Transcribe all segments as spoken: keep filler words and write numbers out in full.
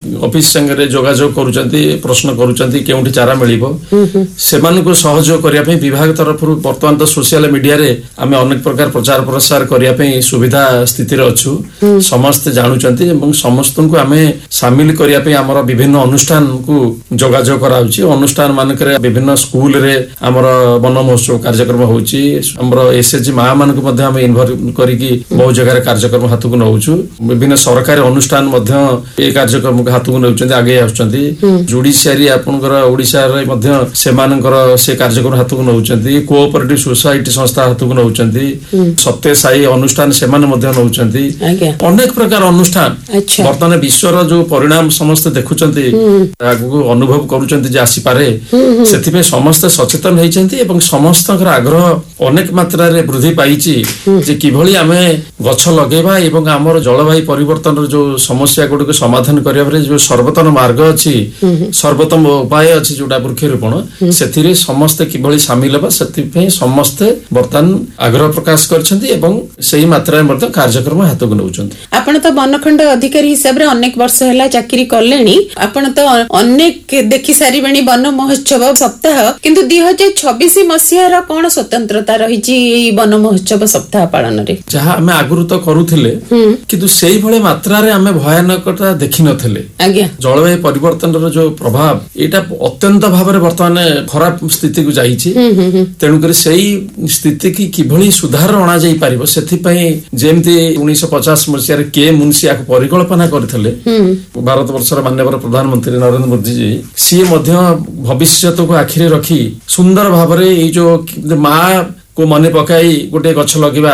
office संगे जोगाजोग करूचंती प्रश्न करूचंती केउठी चारा मिलिबो सेमानको सहयोग करिया पे विभाग तरफ वर्तमान तो सोशल मीडिया रे आमे अनेक प्रकार प्रचार प्रसार करिया पे सुविधा स्थिति रे अछु समस्त जानुचंती एवं समस्त को आमे शामिल करिया पे हमर विभिन्न अनुष्ठान को जोगाजोग कराउची अनुष्ठान मानकरे विभिन्न स्कूल रे हमर वन महोत्सव कार्यक्रम होउची हमर एसएचजी मा मान को मध्ये हम इन्वॉल्व करिकी बहुत जगह कार्यक्रम हाथ को नउछु विभिन्न सरकारी अनुष्ठान मध्ये ए कार्यक्रम को हाथ को नउचंती आगे आछंती जुडिशियरी आपनकर ओडिसा रे मध्ये सेमानकर से कार्यक्रम हाथ को नउचंती कोऑपरेटिव सोसाइटी संस्था हाथ को नउचंती सत्य साई अनुष्ठान सेमान मध्ये नउचंती अनेक प्रकार अनुष्ठान वर्तमान विश्वर जो परिणाम समस्त देखुचंती आगु अनुभव करूचंती जे आसी पारे सेति पे समस्त सचेतन हेचंती एवं समस्तकर आग्रह अनेक मात्रा रे वृद्धि पाइची जे किभली आमे गछ लगेबा एवं हमर जलवायु परिवर्तन जो समस्या गुडको समाधान करिया रे जो सर्वोत्तम मार्ग अछि सर्वोत्तम उपाय अछि जोटा वृक्षरोपण सेथिरे समस्त किभली शामिल बा सेति पे समस्त वर्तमान आग्रह प्रकाश करछंती एवं सेही मात्रा मध्ये कार्यक्रम हाथ को नउचंती आपण तो वनखंड अधिकारी हिसाब रे अनेक वर्ष हैला चाकरी करलेनी आपण तो अनेक देखि सारिबेनी वन महोत्सव सप्ताह किंतु दो हज़ार छब्बीस मसिया रा कोन स्वतंत्रता रहिची एई वन महोत्सव सप्ताह पालन रे जहा हमें आगुरु तो करूथिले किंतु सेही भले मात्रा रे हमें भयानकता देखि नथिले आज्ञा जलवायु परिवर्तन रो जो प्रभाव एटा अत्यंत भाव रे वर्तमान खराब स्थिति को जाईची तेनु कर सेही स्थिति की किभली सुधार अणा जाई परिबो सेथि पई जेमति उन्नीस सौ पचास मसिया रे के मुंसिया को परिकल्पना करथिले भारत वर्षर माननीय प्रधानमंत्री नरेंद्र मोदी जी सी मध्य भविष्य को आखिरे रखी सुंदर भाव रे ए जो मा को मने पकाई गोटे गछ लगिबा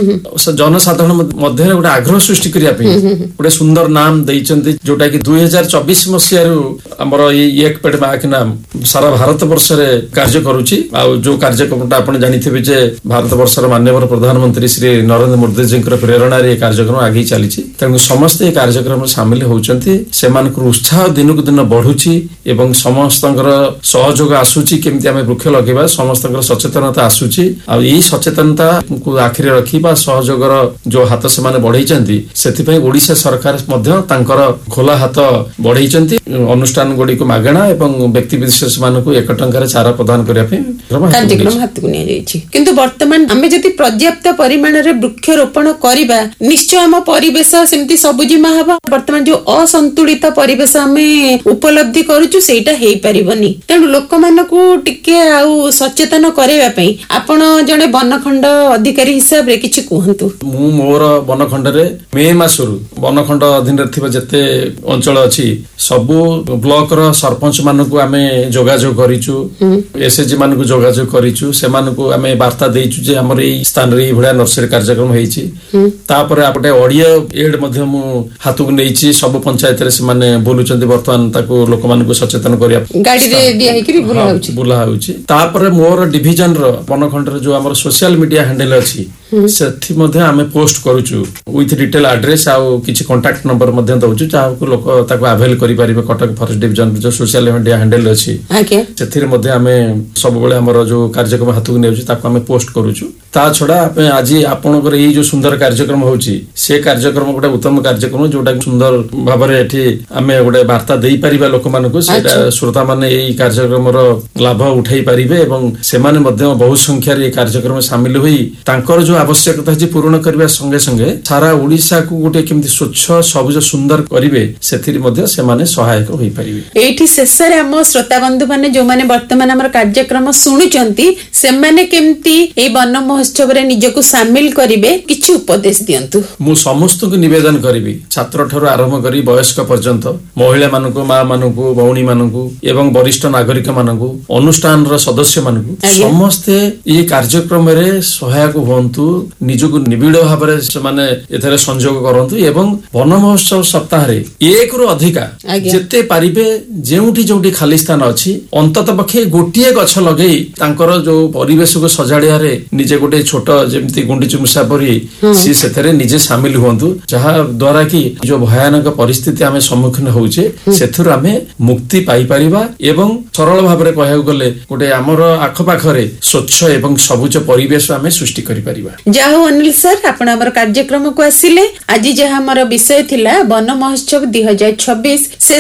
जनसाधारण मध्य गोटे आग्रह सृष्टि करिया पे गोटे सुंदर नाम दैचंती जोटा कि दो हज़ार चौबीस मसिया रु हमर एक पेड़ मा के नाम सारा भारत वर्ष रे कार्य करूची आ जो कार्यक्रमटा आपण जानिथिबे जे भारत वर्षर माननीय प्रधानमंत्री श्री नरेंद्र मोदी जी कर प्रेरणा रे कार्यक्रम आगे चलीची तेनु समस्त ए कार्यक्रम शामिल होउचंती सेमानक उत्साह दिन को दिन बढ़ुची एवं समस्तकर सहयोग आसुची केमति हमें वृक्ष लगेबा समस्तकर सचेतनता आसुची आ ई सचेतनता को आखिरे रखिबा सहयोगर जो हाथ से माने बढ़ैचंती सेति पई ओडिसा सरकार मध्य तांकर खोला हाथ बढ़ैचंती अनुष्ठान गुडी को मागणा एवं व्यक्ति विशेष मान को एक टंकार चारा प्रदान करिया पे कार्यक्रम हाथ को नै जाईछि किंतु वर्तमान हमें जति पर्याप्त परिमाण रे वृक्षरोपण करिबा निश्चय हम परिवेश सेमति सबुजिमा हबा वर्तमान जो असंतुलित परिवेश हमें उपलब्धि करूछु सेटा हेई परिबनी तेनु लोक मानको टिके आउ सचेतन करेबा पई आपण जने वनखंड अधिकारी हिसाब रे किछि कहंतु मु मोर वनखंड रे मे मासरु वनखंड अधीन रे थिबा जते अंचल अछि सबु ब्लॉक रो सरपंच मानको हमें जोगाजोग करिछु एसएचजी मानको जोगाजोग करिछु से मानको हमें वार्ता देइछु जे हमर ए स्थान रे भडा नर्सरी कार्यक्रम हेइछि तापर आपटे ऑडियो एड मध्य मु हाथु नेइछि सब पंचायत रे से माने बोलुचंती वर्तमान ताको लोक मानको सचेतन करिया गाडी रे दिया हेकि बुला होछि बुला होछि तापर मोर डिवीजन रो वनखंड रे जो हमर सोशल मीडिया हैंडल अछि सेथि मध्ये हमें पोस्ट करूछु विथ डिटेल एड्रेस आ किछि कांटेक्ट नंबर मध्ये दउछु चाहे को लोक ताको अवेल करि परिबे कटक फॉरेस्ट डिवीजन जो सोशल मीडिया हैंडल अछि ओके सेथि मध्ये हमें सब बेले हमर जो कार्यक्रम हाथु नेउछु ताको हमें पोस्ट करूछु ता छोडा आपण आज आपनकर एई जो सुंदर कार्यक्रम होउची से कार्यक्रम गोटे उत्तम कार्यक्रम जोटा सुंदर भाबरे एठी हमें गोटे वार्ता देई परिबा लोक मानको सेटा श्रोता माने एई कार्यक्रम रो लाभ उठाई परिबे एवं से माने मध्ये बहुत संख्या रे कार्यक्रम शामिल होई तांकर जो आवश्यकता जे पूर्ण करबा संगे संगे सारा ओडिसा को गोटे केमति स्वच्छ सबुज सुंदर करिवे सेथिरि मध्ये से माने सहायक होई परिबे एठी शेषरे हम श्रोता बंधु माने जो माने वर्तमान हमर कार्यक्रम सुनुचंती से माने केमति ए वन महोत्सव रे निजको शामिल करिवे किछि उपदेश दियंतु मु समस्त को निवेदन करिवि छात्र ठरो आरंभ करी वयस्क पर्यंत महिला मानको मा मानको भौणी मानको एवं वरिष्ठ नागरिक मानको अनुष्ठान रो सदस्य मानको समस्त ए कार्यक्रम रे सहायक होंतु निजको निबिड़ भाव रे माने एथरे संयोग करंतु एवं वन महोत्सव सप्ताह रे एक रु अधिका जेते पारिबे जेउठी जोठी खाली स्थान अछि अंतत पक्षे गोटिए गछ लगेई तांकर जो परिवेश को सजाडिया रे निजे गोटे छोट जेमति गुंडी मुसा परी सी सेथरे निजे शामिल होंतु जहा द्वारा कि जो भयानक परिस्थिति हमें सम्मुखीन होउचे सेथुर हमें मुक्ति पाई परिबा एवं सरल भाव रे कहय गले गोटे हमर आखपाखरे स्वच्छ एवं सबुज परिवेश हमें सृष्टि करि परिबा जाहो अनिल सर आपण हमर कार्यक्रम को आसिले आज जे हमर विषय थिला वन महोत्सव दो हज़ार छब्बीस से